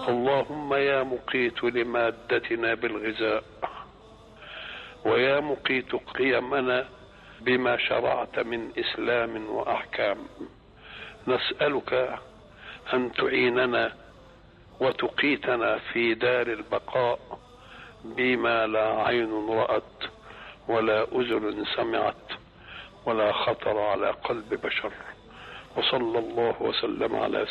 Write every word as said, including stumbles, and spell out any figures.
اللهم يا مقيت لمادتنا بالغذاء، ويا مقيت قيمنا بما شرعت من إسلام وأحكام، نسألك أن تعيننا وتقيتنا في دار البقاء بما لا عين رأت ولا أذن سمعت ولا خطر على قلب بشر. وصلى الله وسلم على